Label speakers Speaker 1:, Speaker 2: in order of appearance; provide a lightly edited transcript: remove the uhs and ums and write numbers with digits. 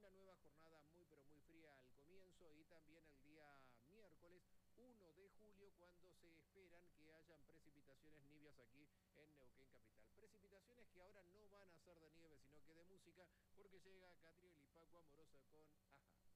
Speaker 1: una nueva jornada muy pero muy fría al comienzo y también el día miércoles 1 de julio cuando se esperan que hayan precipitaciones nivias aquí en Neuquén Capital. Precipitaciones que ahora no van a ser de nieve sino que de música porque llega Catriel y Paco Amoroso con Ajá.